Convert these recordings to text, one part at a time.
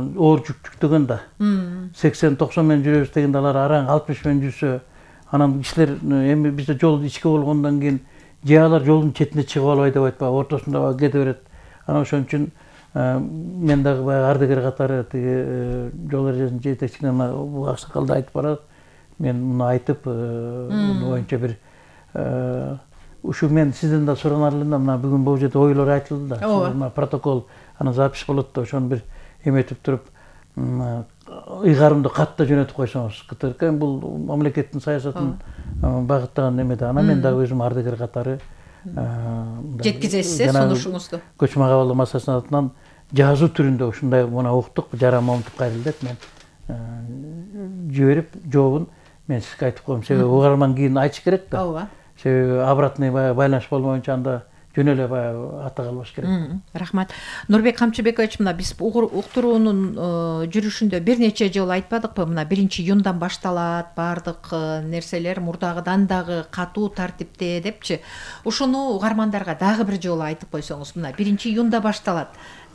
оор жүктөгөн да. 80-90 менен жүрөбүз дегенде алар араң 60 менен жүрсө, анан кишилер эми бизде жол ичке болгондон кийин же алар жолдун четине чыгып албай деп айтпайбы, ортосунда кете берет. Анан ошон үчүн мен дагы баягы ардыгер катары тиги жол эрежесинин жетекчилигине мына аксакалды айтып барат. Мен муну айтып, муну боюнча бир ушу мен сизден да суранар элем да, мына бүгүн бул жерде ойлор айтылды да. Мына протокол анан запись болот да, ошону бир эметип туруп, ыйгарымды катта жөнөтүп койсоңуз. КТРК бул мамлекеттин саясатын багыттаган эме да. Анан мен дагы өзүм ардыгер катары жеткизесиз сунушуңузду. Көчмө кабылдоо маселесинин атынан жазуу түрүндө ушундай мына уктук, жарамамтып кайрылды деп мен жиберип, жообун мен сизге айтып коем. Себеби угарман кийин айтыш керек да. Ооба. Себеби обратный байланыш болмоюнча анда жөн эле баягы ата калбаш керек. Рахмат. Нурбек Камчыбекович, мына биз уктуруунун жүрүшүндө бир нече жолу айтпадыкпы? Мына 1-июндан башталат баардык нерселер мурдагыдан дагы катуу тартипте депчи. Ушуну угармандарга дагы бир жолу айтып койсоңуз. Мына 1-июнда башталат.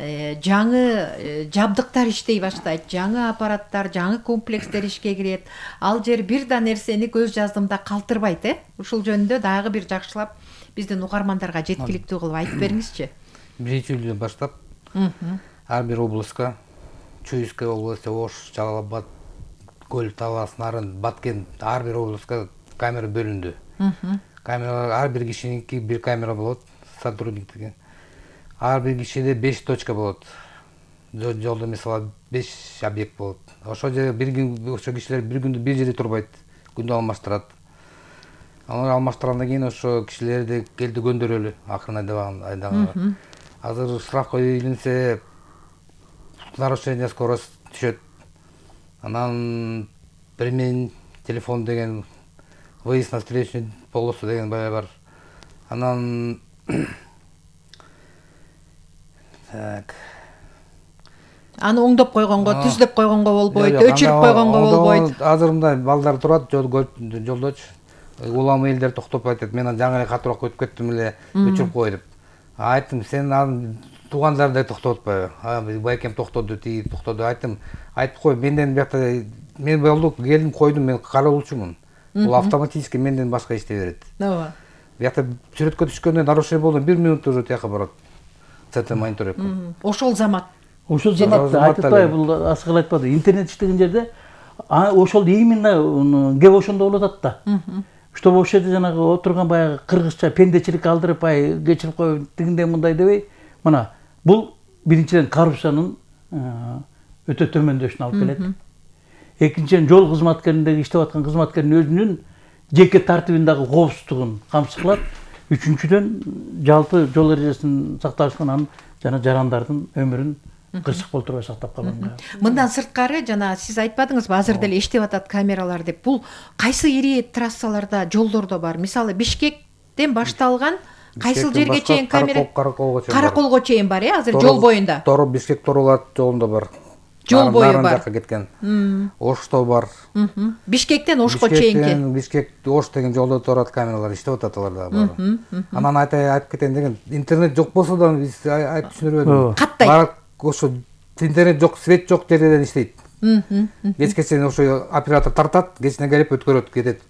Жаңы жабдыктар иштей баштайт, жаңы аппараттар, жаңы комплекстер ишке кирет. Ал жер бир да нерсени көз жаздымда калтырбайт, Ушул жөнүндө дагы бир жакшылап биздин угармандарга жеткиликтүү кылып айтып бериңизчи. 1-июлдан баштап ар бир областка, Чуйская область, Ош, Жалал-Абад, Көл, Талас, Нарын, Баткен ар бир областка камера бөлүндү. Камералар ар бир кишиники бир камера болот, сотрудник деген. Ар бир кишиде 5 точка болот. Жолдо мисалы 5 объект болот. Ошол жерде бир күн ошо кишилер бир күндү бир жерде турбайт, күндү алмаштырат. Алар алмаштыргандан кийин ошо кишилерди келди көндөрөлү акырын айдаган. Азыр справка илинсе нарушение скорость түшөт. Анан перемен телефон деген, выезд на встречную полосу деген бар. Анан так. Аны оңдоп койгонго, түздөп койгонго болбойт, өчүрүп койгонго болбойт. Азыр мындай балдар турат жолдочу. Улам элдер токтоп айтат, мен жаңы эле катуураак өтүп кеттим эле, өчүрүп кой деп. Айттым, сен туугандарды токтотуп атпайбы? Байкем токтоду, тиги токтоду. Айтып кой, менден биякта мен болду, келдим, койдум, мен кароолчумун. Бул автоматически менден башка иштей берет. Ооба. Биякта сүрөткө түшкөндө нарушение болду, 1 минутта уже тияка барат. ЦТ монитор эп. Ошол замат. Ошол заматта айтпайбы, бул асыгыл айтпады. Интернет иштеген жерде ошол именно кеп ошондо болуп атат да. Чтобы ошол жерде жанагы отурган баягы кыргызча пендечилик алдырып, кечирип коюп, тигиндей мындай дебей, мына бул биринчиден коррупциянын өтө төмөндөшүнө алып келет. Экинчиден жол кызматкерлигинде иштеп аткан кызматкердин өзүнүн жеке тартибиндагы коопсуздугун камсыз кылат. Үчүнчүдөн жалпы жол эрежесин сакташкан жана жарандардын өмүрүн кырсык болтурбай сактап калганга. Мындан сырткары жана сиз айтпадыңызбы, азыр деле иштеп атат камералар деп. Бул кайсы ири трассаларда, жолдордо бар? Мисалы Бишкектен башталган кайсыл жерге чейин камера? Караколго чейин бар, азыр жол боюнда. Бишкек Торолат жолунда бар. Жол бою бар. Жакка кеткен. Ошто бар. Бишкектен Ошко чейинки. Бишкек Ош деген жолдо турат камералар иштеп атат аларда бар. Анан айтып кетейин деген, интернет жок болсо да биз айтып түшүндүрбөдүм. Каттай. Ошо интернет жок, свет жок жерден иштейт. Кечке ошо оператор тартат, кечине келип өткөрөт, кетет.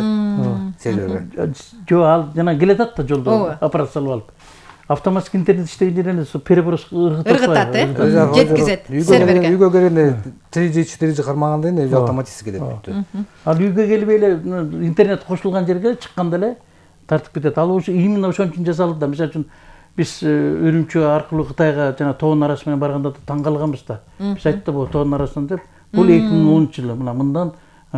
Серверге. Жок, ал жана келет да жолдо аппарат салып алып. Автоматик интернет иштеген жерден переброс ыргытат, жеткизет серверге. Үйгө келгенде 3G 4G кармаганда эле автоматически кетет бүттү. Ал үйгө келип эле интернет кошулган жерге чыкканда эле тартып кетет. Ал ошо именно ошон үчүн жасалды да. Мисалы үчүн биз Үрүмчү аркылуу Кытайга жана тоонун арасы менен барганда да таң калганбыз да. Биз айттык, бул тоонун арасынан деп. Бул 2010-жылы, мындан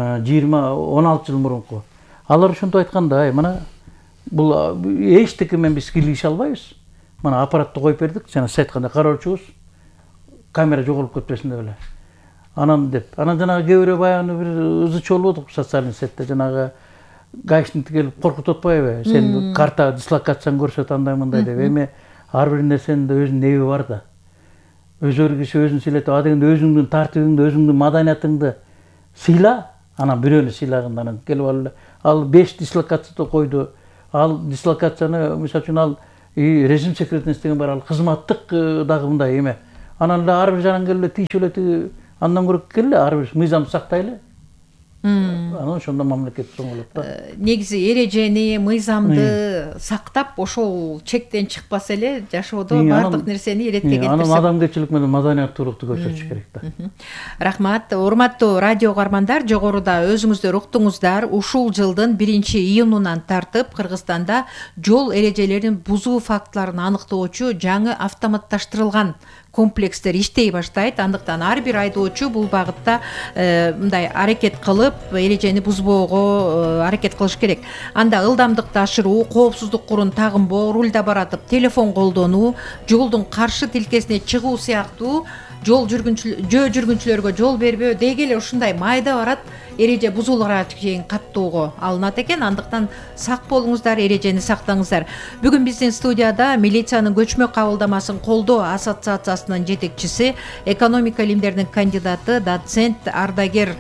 16 жыл мурунку. Алар ошентип айтканда, мына бул эчтеке менен биз кийлигише албайбыз. Мына аппаратты коюп бердик, жана сиз айткандай кароочубуз камера жоголуп кетпесин деп эле. Анан деп. Анан жанагы кээ бирөө баягы бир ызычы болбодук социальный сетте, жанагы гаишникти келип коркутуп атпайбы? Сен карта дислокацияны көрсөт андай мындай деп. Эми ар бир нерсенин да өзүнүн неби бар да. Өзөр киши өзүн сыйлайт. А дегенде өзүңдүн тартибиңди, өзүңдүн маданиятыңды сыйла, анан бирөөнү сыйлаганда анан келип алып ал 5 дислокацияда койду. Ал дислокацияны мисалы үчүн ал режим секретность деген бар, ал кызматтык дагы мындай эме. Анан эле ар бир жаран келе тийише эле тиги андан көрө келе ар бир мыйзамды сактайлы. Анан ошондо мамлекет чоңойлот да. Негизи эрежени, мыйзамды сактап, ошол чектен чыкпаса эле жашоодо баардык нерсени иретке келтирсе. Анан адамгерчилик менен маданияттуулукту көрсөтүш керек да. Рахмат. Урматтуу радио угармандар, жогоруда өзүңүздөр уктуңуздар. Ушул жылдын 1-июнунан тартып Кыргызстанда жол эрежелерин бузуу фактыларын аныктоочу жаңы автоматташтырылган комплекстер иштей баштайт. Андыктан ар бир айдоочу бул багытта мындай аракет кылып, эрежени бузбоого аракет кылыш керек. Анда ылдамдыкты ашыруу, коопсуздук курун тагынбоо, рульда баратып телефон колдонуу, жолдун каршы тилкесине чыгуу сыяктуу жөө жүргүнчүлөргө жол бербөө деги эле ушундай майда барат эреже бузууларга чейин каттоого алынат экен. Андыктан сак болуңуздар, эрежени сактаңыздар. Бүгүн биздин студияда милициянын көчмө кабылдамасын колдоо ассоциациясынын жетекчиси, экономика илимдеринин кандидаты, доцент, ардагер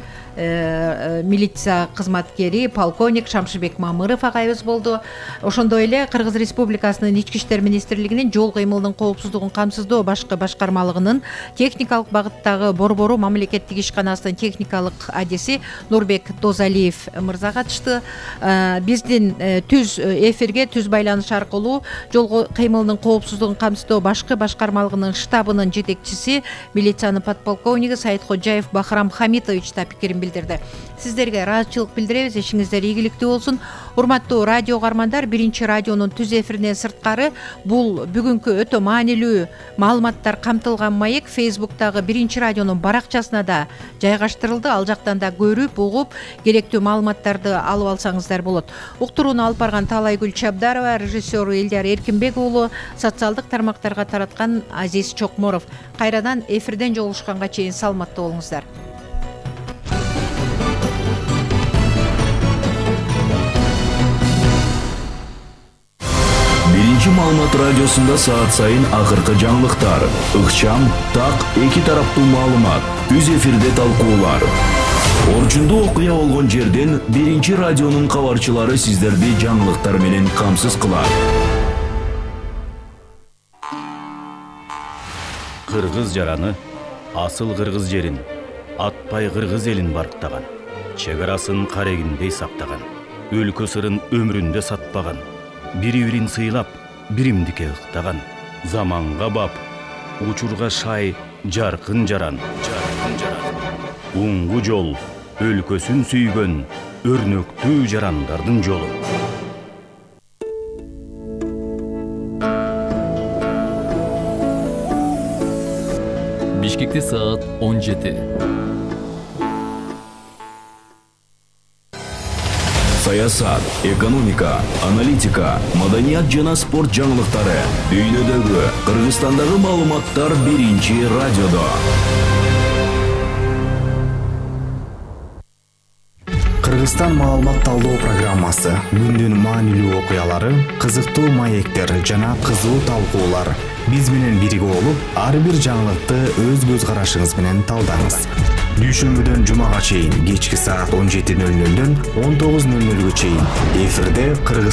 милиция кызматкери полковник Шамшыбек Мамыров агайыбыз болду. Ошондой эле Кыргыз Республикасынын Ички иштер министрлигинин жол кыймылынын коопсуздугун камсыздоо башкы башкармалыгынын техникалык багыттагы борбору мамлекеттик ишканасынын техникалык адиси Нурбек Дозалиев мырза катышты. Биздин түз эфирге түз байланыш аркылуу жол кыймылынын коопсуздугун камсыздоо башкы башкармалыгынын штабынын жетекчиси, милициянын подполковниги Саидходжаев Бахрам Хамитович да пикирин билдирди. Сиздерге ыраазычылык билдиребиз, ишиңиздер ийгиликтүү болсун. Урматтуу радио угармандар, 1-радионун түз эфиринен сырткары бул бүгүнкү өтө маанилүү маалыматтар камтылган маек Facebook'тагы 1-радионун баракчасына да жайгаштырылды. Ал жактан да көрүп, угуп, керектүү маалыматтарды алып алсаңыздар болот. Уктурууну алып барган Талайгүл Чабдарова, режиссер Элдияр Эркинбек уулу, социалдык тармактарга тараткан Азиз Чокморов. Кайрадан эфирден жолугушканга чейин саламатта болуңуздар. Маалымат радиосунда саат сайын акыркы жаңылыктар, ыкчам, так, эки тараптуу маалымат, түз эфирде талкуулар. Орчундуу окуя болгон жерден 1-радионун кабарчылары сиздерди жаңылыктар менен камсыз кылат. Кыргыз жараны асыл кыргыз жерин, атпай кыргыз элин барктаган, чек арасын карегиндей сактаган, өлкө сырын өмүрүндө сатпаган, бири-бирин сыйлап биримдикке ыктаган, заманга бап, учурга шай, жаркын жаран. Уңгу жол, өлкөсүн сүйгөн, өрнөктүү жарандардын жолу. Бишкекте саат 17. Саясат, экономика, аналитика, маданият жана спорт жаңылыктары, дүйнөдөгү, Кыргызстандагы маалыматтар 1-радиодо. Кыргызстан маалымат талдоо программасы, күндүн маанилүү окуялары, кызыктуу маектер жана кызуу талкуулар. Биз менен бирге болуп, ар бир жаңылыкты өз көз карашыңыз менен талдаңыз. Дүйшөмбүдөн жумага чейин кечки саат 17:00дөн 19:00га чейин эфирде Кыргыз